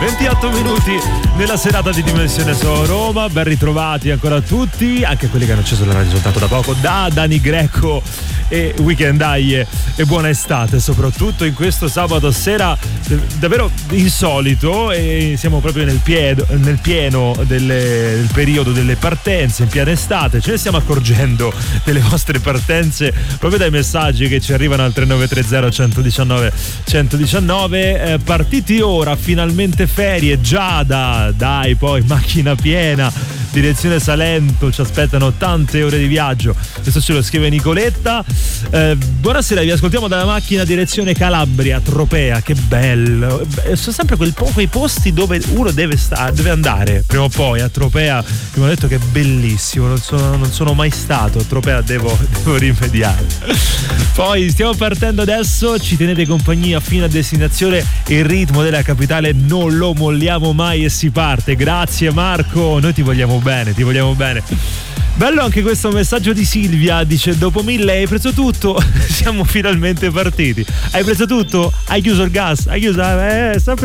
28 minuti nella serata di Dimensione Solo Roma. Ben ritrovati ancora a tutti, anche quelli che hanno acceso la radio soltanto da poco, da Dani Greco e Weekend Eye, e buona estate soprattutto in questo sabato sera davvero insolito, e siamo proprio nel pieno del periodo delle partenze, in piena estate. Ce ne stiamo accorgendo delle vostre partenze proprio dai messaggi che ci arrivano al 3930 119 119. Partiti ora, finalmente ferie. Giada, dai, poi macchina piena, direzione Salento, ci aspettano tante ore di viaggio. Questo ce lo scrive Nicoletta. Buonasera, vi ascoltiamo dalla macchina direzione Calabria, Tropea. Che bello, sono sempre quei posti dove uno deve andare prima o poi. A Tropea mi hanno detto che è bellissimo, non sono mai stato a Tropea, devo rimediare. Poi stiamo partendo adesso, ci tenete compagnia fino a destinazione. Il ritmo della capitale non lo molliamo mai e si parte. Grazie Marco, noi ti vogliamo bene. Bello anche questo messaggio di Silvia, dice: dopo 1000 hai preso tutto, siamo finalmente partiti. Hai preso tutto? Hai chiuso il gas? Hai chiuso?